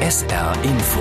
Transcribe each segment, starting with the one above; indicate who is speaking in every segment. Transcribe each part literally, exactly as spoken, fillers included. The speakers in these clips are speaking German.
Speaker 1: S R Info.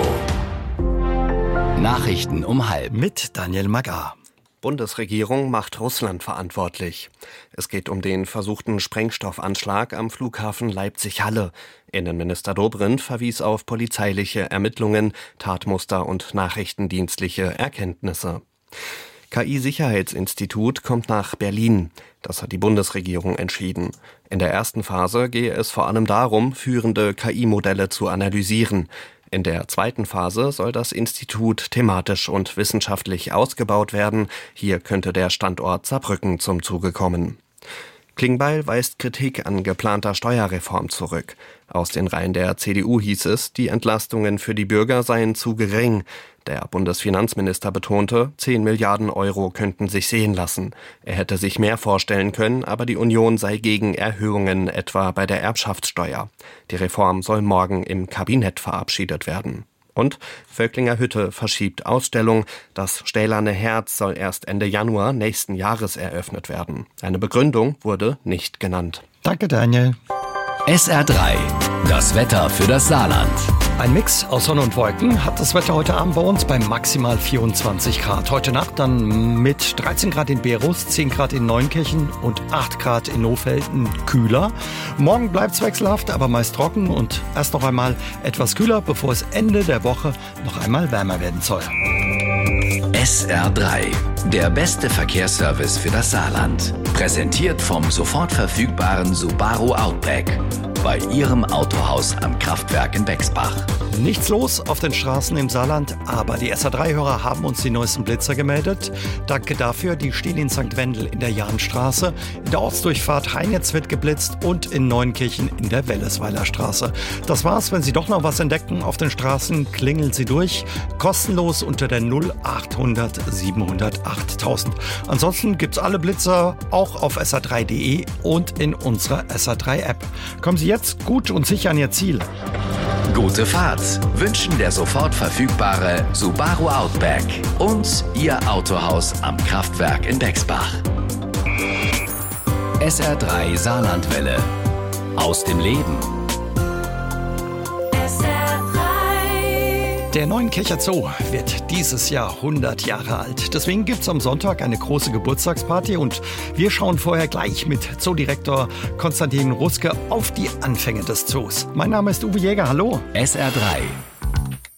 Speaker 1: Nachrichten um halb.
Speaker 2: Mit Daniel Magar.
Speaker 3: Bundesregierung macht Russland verantwortlich. Es geht um den versuchten Sprengstoffanschlag am Flughafen Leipzig-Halle. Innenminister Dobrindt verwies auf polizeiliche Ermittlungen, Tatmuster und nachrichtendienstliche Erkenntnisse. K I-Sicherheitsinstitut kommt nach Berlin. Das hat die Bundesregierung entschieden. In der ersten Phase gehe es vor allem darum, führende K I-Modelle zu analysieren. In der zweiten Phase soll das Institut thematisch und wissenschaftlich ausgebaut werden. Hier könnte der Standort Saarbrücken zum Zuge kommen. Klingbeil weist Kritik an geplanter Steuerreform zurück. Aus den Reihen der C D U hieß es, die Entlastungen für die Bürger seien zu gering. Der Bundesfinanzminister betonte, zehn Milliarden Euro könnten sich sehen lassen. Er hätte sich mehr vorstellen können, aber die Union sei gegen Erhöhungen, etwa bei der Erbschaftssteuer. Die Reform soll morgen im Kabinett verabschiedet werden. Und Völklinger Hütte verschiebt Ausstellung. Das stählerne Herz soll erst Ende Januar nächsten Jahres eröffnet werden. Eine Begründung wurde nicht genannt.
Speaker 2: Danke, Daniel.
Speaker 1: S R drei. Das Wetter für das Saarland.
Speaker 2: Ein Mix aus Sonne und Wolken hat das Wetter heute Abend bei uns bei maximal vierundzwanzig Grad. Heute Nacht dann mit dreizehn Grad in Berus, zehn Grad in Neunkirchen und acht Grad in Nofelden kühler. Morgen bleibt es wechselhaft, aber meist trocken und erst noch einmal etwas kühler, bevor es Ende der Woche noch einmal wärmer werden soll.
Speaker 1: S R drei. Der beste Verkehrsservice für das Saarland. Präsentiert vom sofort verfügbaren Subaru Outback. Bei Ihrem Autohaus am Kraftwerk in Bexbach.
Speaker 2: Nichts los auf den Straßen im Saarland, aber die S R drei Hörer haben uns die neuesten Blitzer gemeldet. Danke dafür, die stehen in Sankt Wendel in der Jahnstraße, in der Ortsdurchfahrt Heinitz wird geblitzt und in Neunkirchen in der Wellesweiler Straße. Das war's, wenn Sie doch noch was entdecken auf den Straßen, klingeln Sie durch, kostenlos unter der null achthundert siebenhundert achttausend. Ansonsten gibt's alle Blitzer auch auf S R drei punkt de und in unserer S R drei App. Kommen Sie jetzt gut und sicher an Ihr Ziel.
Speaker 1: Gute Fahrt wünschen der sofort verfügbare Subaru Outback und Ihr Autohaus am Kraftwerk in Bexbach. S R drei Saarlandwelle. Aus dem Leben.
Speaker 2: Der Neunkircher Zoo wird dieses Jahr hundert Jahre alt. Deswegen gibt's am Sonntag eine große Geburtstagsparty und wir schauen vorher gleich mit Zoodirektor Konstantin Ruske auf die Anfänge des Zoos. Mein Name ist Uwe Jäger, hallo.
Speaker 1: S R drei